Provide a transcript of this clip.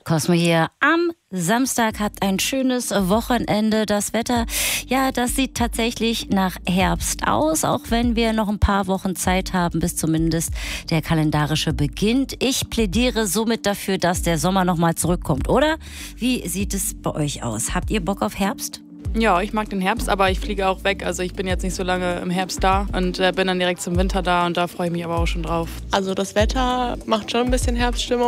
Cosmo hier. Am Samstag hat ein schönes Wochenende. Das Wetter, ja, das sieht tatsächlich nach Herbst aus, auch wenn wir noch ein paar Wochen Zeit haben, bis zumindest der kalendarische beginnt. Ich plädiere somit dafür, dass der Sommer nochmal zurückkommt, oder? Wie sieht es bei euch aus? Habt ihr Bock auf Herbst? Ja, ich mag den Herbst, aber ich fliege auch weg. Also ich bin jetzt nicht so lange im Herbst da und bin dann direkt zum Winter da und da freue ich mich aber auch schon drauf. Also das Wetter macht schon ein bisschen Herbststimmung.